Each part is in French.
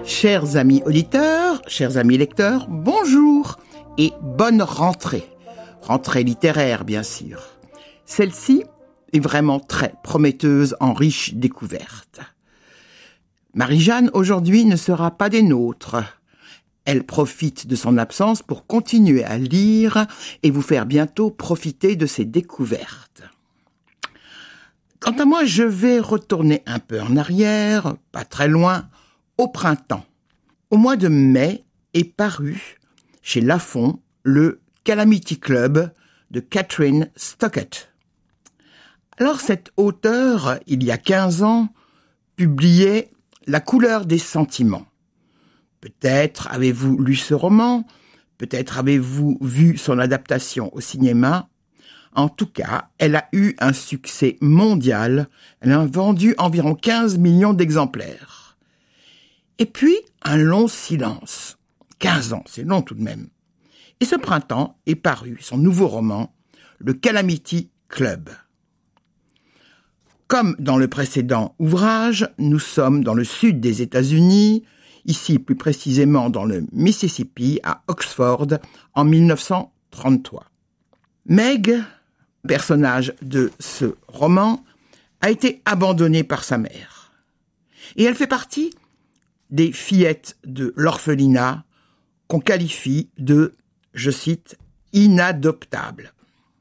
Chers amis auditeurs, chers amis lecteurs, bonjour et bonne rentrée. Rentrée littéraire, bien sûr. Celle-ci est vraiment très prometteuse en riches découvertes. Marie-Jeanne, aujourd'hui, ne sera pas des nôtres. Elle profite de son absence pour continuer à lire et vous faire bientôt profiter de ses découvertes. Quant à moi, je vais retourner un peu en arrière, pas très loin, au printemps. Au mois de mai est paru chez Lafon le Calamity Club de Catherine Stockett. Alors cet auteur, il y a 15 ans, publiait La couleur des sentiments. Peut-être avez-vous lu ce roman, peut-être avez-vous vu son adaptation au cinéma. En tout cas, elle a eu un succès mondial. Elle a vendu environ 15 millions d'exemplaires. Et puis, un long silence. 15 ans, c'est long tout de même. Et ce printemps est paru son nouveau roman, Le Calamity Club. Comme dans le précédent ouvrage, nous sommes dans le sud des États-Unis, ici plus précisément dans le Mississippi, à Oxford, en 1933. Meg, personnage de ce roman, a été abandonnée par sa mère. Et elle fait partie des fillettes de l'orphelinat qu'on qualifie de, je cite, inadoptables.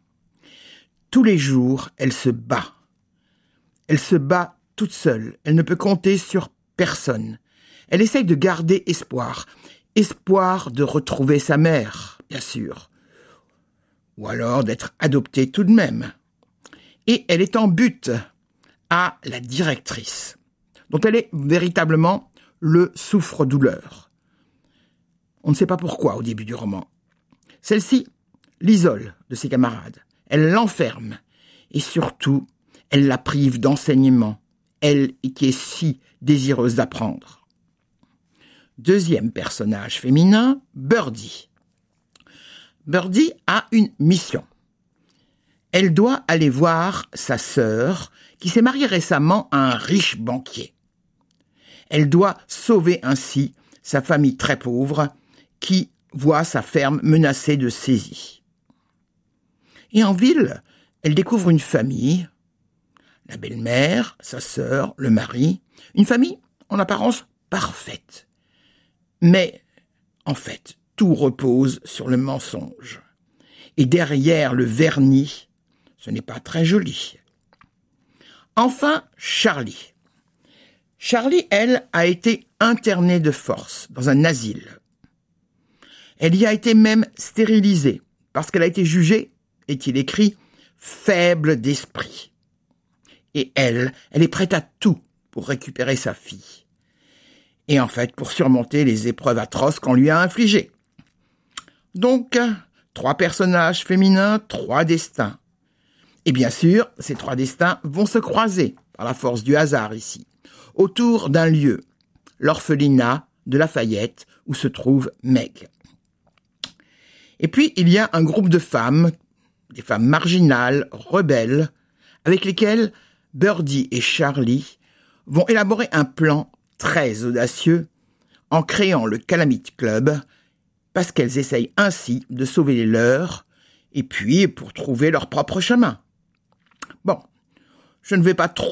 Tous les jours, elle se bat. Elle se bat toute seule. Elle ne peut compter sur personne. Elle essaye de garder espoir. Espoir de retrouver sa mère, bien sûr. Ou alors d'être adoptée tout de même. Et elle est en butte à la directrice, dont elle est véritablement le souffre-douleur. On ne sait pas pourquoi au début du roman. Celle-ci l'isole de ses camarades. Elle l'enferme. Et surtout, elle la prive d'enseignement. Elle qui est si désireuse d'apprendre. Deuxième personnage féminin, Birdie. Birdie a une mission. Elle doit aller voir sa sœur qui s'est mariée récemment à un riche banquier. Elle doit sauver ainsi sa famille très pauvre qui voit sa ferme menacée de saisie. Et en ville, elle découvre une famille, la belle-mère, sa sœur, le mari, une famille en apparence parfaite. Mais, en fait, tout repose sur le mensonge. Et derrière le vernis, ce n'est pas très joli. Enfin, Charlie. Charlie, elle, a été internée de force dans un asile. Elle y a été même stérilisée parce qu'elle a été jugée, est-il écrit, faible d'esprit. Et elle est prête à tout pour récupérer sa fille. Et en fait, pour surmonter les épreuves atroces qu'on lui a infligées. Donc, 3 personnages féminins, 3 destins. Et bien sûr, ces 3 destins vont se croiser, par la force du hasard ici, autour d'un lieu, l'orphelinat de Lafayette, où se trouve Meg. Et puis, il y a un groupe de femmes, des femmes marginales, rebelles, avec lesquelles Birdie et Charlie vont élaborer un plan très audacieux en créant le Calamity Club, parce qu'elles essayent ainsi de sauver les leurs, et puis pour trouver leur propre chemin. Bon, je ne vais pas trop